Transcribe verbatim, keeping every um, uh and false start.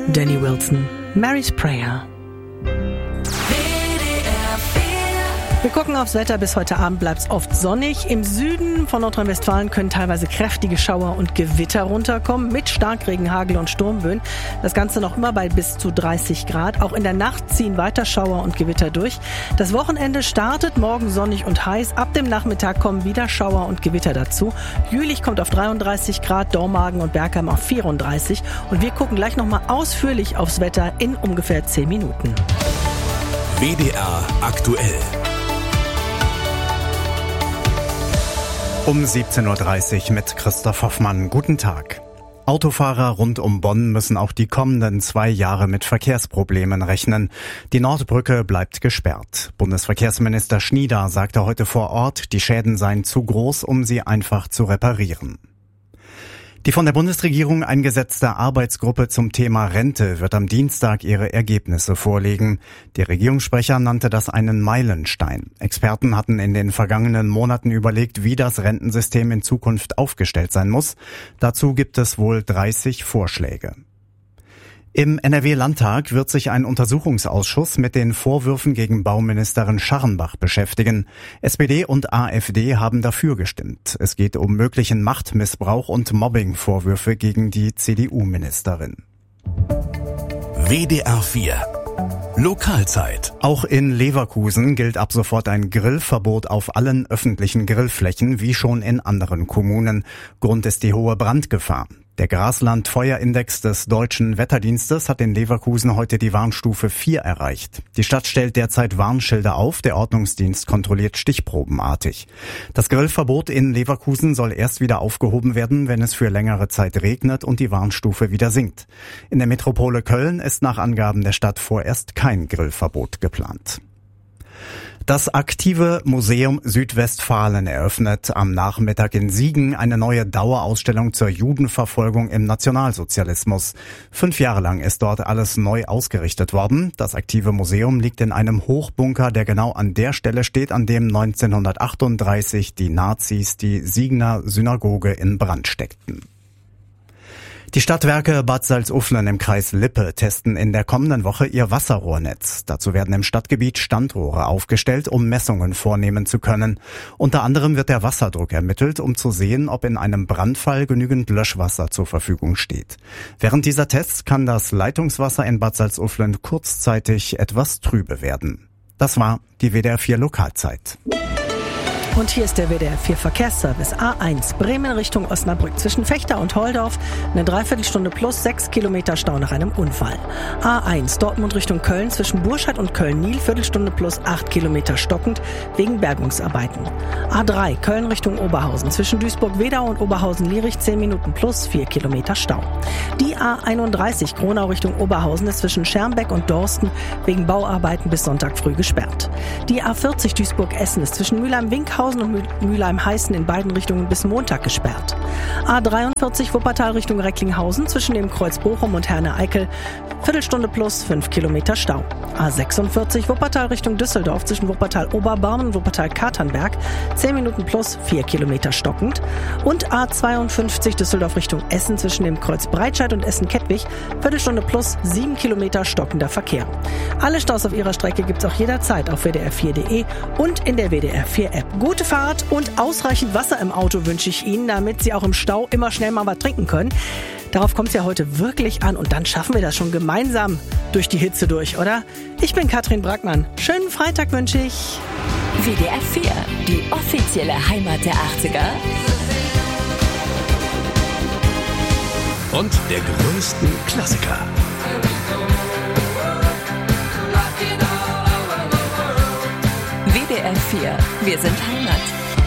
Danny Wilson, Mary's Prayer. Wir gucken aufs Wetter. Bis heute Abend bleibt es oft sonnig. Im Süden von Nordrhein-Westfalen können teilweise kräftige Schauer und Gewitter runterkommen mit Starkregen, Hagel und Sturmböen. Das Ganze noch immer bei bis zu dreißig Grad. Auch in der Nacht ziehen weiter Schauer und Gewitter durch. Das Wochenende startet morgen sonnig und heiß. Ab dem Nachmittag kommen wieder Schauer und Gewitter dazu. Jülich kommt auf dreiunddreißig Grad, Dormagen und Bergheim auf vierunddreißig. Und wir gucken gleich nochmal ausführlich aufs Wetter in ungefähr zehn Minuten. W D R aktuell. Um siebzehn Uhr dreißig mit Christoph Hoffmann. Guten Tag. Autofahrer rund um Bonn müssen auch die kommenden zwei Jahre mit Verkehrsproblemen rechnen. Die Nordbrücke bleibt gesperrt. Bundesverkehrsminister Schnieder sagte heute vor Ort, die Schäden seien zu groß, um sie einfach zu reparieren. Die von der Bundesregierung eingesetzte Arbeitsgruppe zum Thema Rente wird am Dienstag ihre Ergebnisse vorlegen. Der Regierungssprecher nannte das einen Meilenstein. Experten hatten in den vergangenen Monaten überlegt, wie das Rentensystem in Zukunft aufgestellt sein muss. Dazu gibt es wohl dreißig Vorschläge. Im N R W-Landtag wird sich ein Untersuchungsausschuss mit den Vorwürfen gegen Bauministerin Scharrenbach beschäftigen. S P D und A f D haben dafür gestimmt. Es geht um möglichen Machtmissbrauch und Mobbingvorwürfe gegen die C D U-Ministerin. W D R vier Lokalzeit. Auch in Leverkusen gilt ab sofort ein Grillverbot auf allen öffentlichen Grillflächen, wie schon in anderen Kommunen. Grund ist die hohe Brandgefahr. Der Grasland-Feuerindex des Deutschen Wetterdienstes hat in Leverkusen heute die Warnstufe vier erreicht. Die Stadt stellt derzeit Warnschilder auf, der Ordnungsdienst kontrolliert stichprobenartig. Das Grillverbot in Leverkusen soll erst wieder aufgehoben werden, wenn es für längere Zeit regnet und die Warnstufe wieder sinkt. In der Metropole Köln ist nach Angaben der Stadt vorerst kein Grillverbot geplant. Das aktive Museum Südwestfalen eröffnet am Nachmittag in Siegen eine neue Dauerausstellung zur Judenverfolgung im Nationalsozialismus. Fünf Jahre lang ist dort alles neu ausgerichtet worden. Das aktive Museum liegt in einem Hochbunker, der genau an der Stelle steht, an dem neunzehnhundertachtunddreißig die Nazis die Siegener Synagoge in Brand steckten. Die Stadtwerke Bad Salzuflen im Kreis Lippe testen in der kommenden Woche ihr Wasserrohrnetz. Dazu werden im Stadtgebiet Standrohre aufgestellt, um Messungen vornehmen zu können. Unter anderem wird der Wasserdruck ermittelt, um zu sehen, ob in einem Brandfall genügend Löschwasser zur Verfügung steht. Während dieser Tests kann das Leitungswasser in Bad Salzuflen kurzzeitig etwas trübe werden. Das war die W D R vier Lokalzeit. Und hier ist der W D R vier Verkehrsservice. A eins Bremen Richtung Osnabrück zwischen Vechta und Holdorf. Eine Dreiviertelstunde plus sechs Kilometer Stau nach einem Unfall. A eins Dortmund Richtung Köln zwischen Burscheid und Köln-Nil. Viertelstunde plus acht Kilometer stockend wegen Bergungsarbeiten. A drei Köln Richtung Oberhausen zwischen Duisburg-Wedau und Oberhausen-Lierich zehn Minuten plus vier Kilometer Stau. Die A einunddreißig Gronau Richtung Oberhausen ist zwischen Schermbeck und Dorsten wegen Bauarbeiten bis Sonntag früh gesperrt. Die A vierzig Duisburg-Essen ist zwischen Mülheim-Winkhausen und Mülheim-Heißen in beiden Richtungen bis Montag gesperrt. A dreiundvierzig Wuppertal Richtung Recklinghausen zwischen dem Kreuz Bochum und Herne-Eickel. Viertelstunde plus fünf Kilometer Stau. A sechsundvierzig Wuppertal Richtung Düsseldorf zwischen Wuppertal-Oberbarmen und Wuppertal-Katernberg. zehn Minuten plus vier Kilometer stockend. Und A zweiundfünfzig Düsseldorf Richtung Essen zwischen dem Kreuz Breitscheid und Essen-Kettwig. Viertelstunde plus sieben Kilometer stockender Verkehr. Alle Staus auf ihrer Strecke gibt's auch jederzeit auf w d r vier punkt d e und in der W D R vier App. Gute Fahrt und ausreichend Wasser im Auto wünsche ich Ihnen, damit Sie auch im Stau immer schnell mal was trinken können. Darauf kommt es ja heute wirklich an und dann schaffen wir das schon gemeinsam durch die Hitze durch, oder? Ich bin Katrin Brackmann. Schönen Freitag wünsche ich. W D R vier, die offizielle Heimat der achtziger. Und der größten Klassiker. W D R vier, wir sind Heimat.